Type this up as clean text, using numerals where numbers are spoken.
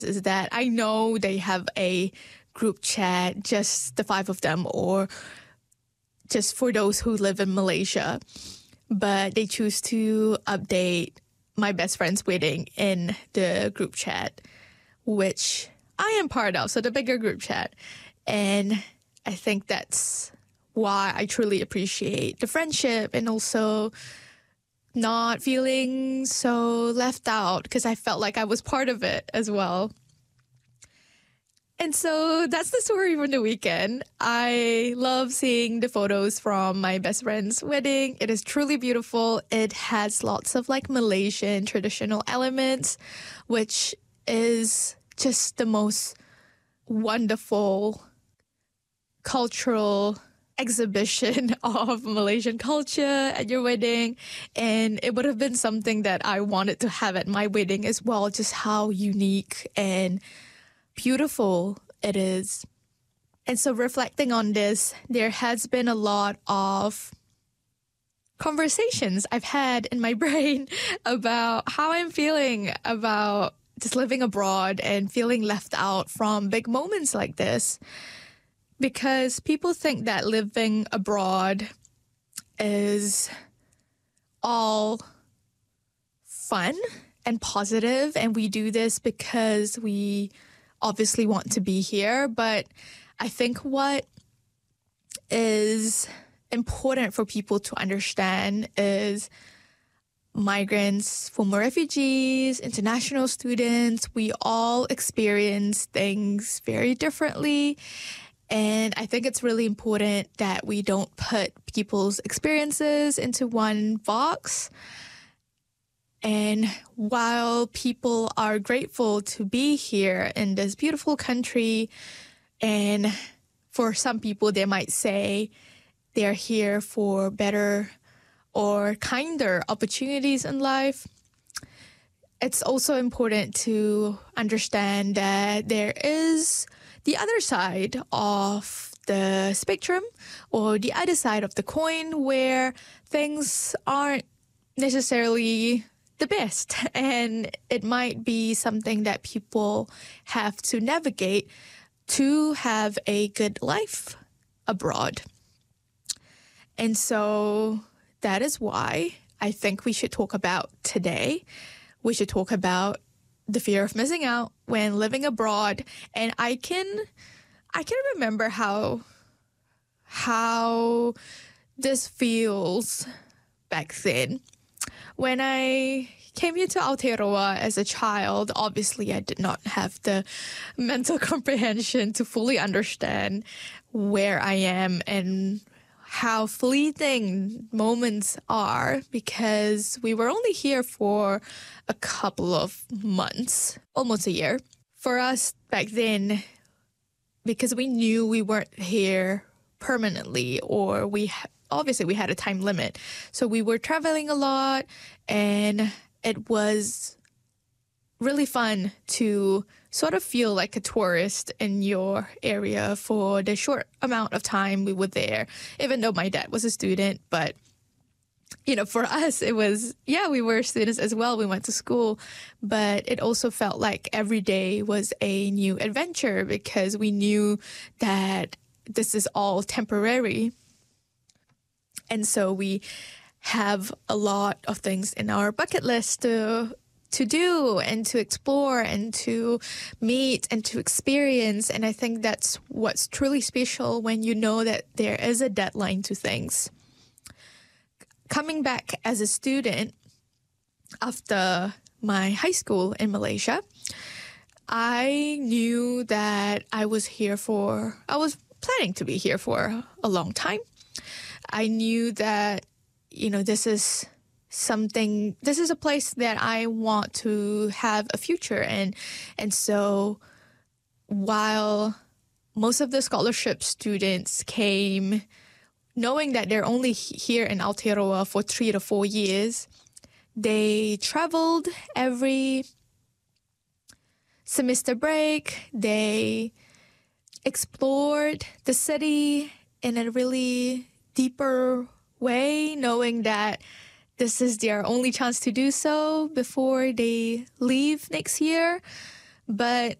is that I know they have a group chat, just the five of them, or just for those who live in Malaysia. But they choose to update my best friend's wedding in the group chat, which I am part of, so the bigger group chat. And I think that's why I truly appreciate the friendship and also not feeling so left out because I felt like I was part of it as well. And so that's the story from the weekend. I love seeing the photos from my best friend's wedding. It is truly beautiful. It has lots of like Malaysian traditional elements, which is just the most wonderful cultural exhibition of Malaysian culture at your wedding. And it would have been something that I wanted to have at my wedding as well, just how unique and beautiful it is. And so reflecting on this, there has been a lot of conversations I've had in my brain about how I'm feeling about just living abroad and feeling left out from big moments like this. Because people think that living abroad is all fun and positive, and we do this because we obviously want to be here. But I think what is important for people to understand is migrants, former refugees, international students, we all experience things very differently. And I think it's really important that we don't put people's experiences into one box. And while people are grateful to be here in this beautiful country, and for some people, they might say they're here for better or kinder opportunities in life, it's also important to understand that there is the other side of the spectrum or the other side of the coin where things aren't necessarily the best, and it might be something that people have to navigate to have a good life abroad. And so that is why I think we should talk about today. We should talk about the fear of missing out when living abroad. And I can remember how this feels back then. When I came here to Aotearoa as a child, obviously I did not have the mental comprehension to fully understand where I am and how fleeting moments are, because we were only here for a couple of months, almost a year. For us back then, because we knew we weren't here permanently, or obviously we had a time limit. So we were traveling a lot, and it was really fun to sort of feel like a tourist in your area for the short amount of time we were there, even though my dad was a student. But, you know, for us, it was, we were students as well. We went to school, but it also felt like every day was a new adventure because we knew that this is all temporary. And so we have a lot of things in our bucket list to do and to explore and to meet and to experience. And I think that's what's truly special when you know that there is a deadline to things. Coming back as a student after my high school in Malaysia, I knew that I was planning to be here for a long time. I knew that, this is a place that I want to have a future in. And so while most of the scholarship students came knowing that they're only here in Aotearoa for 3 to 4 years, they traveled every semester break. They explored the city in a really deeper way, knowing that this is their only chance to do so before they leave next year. But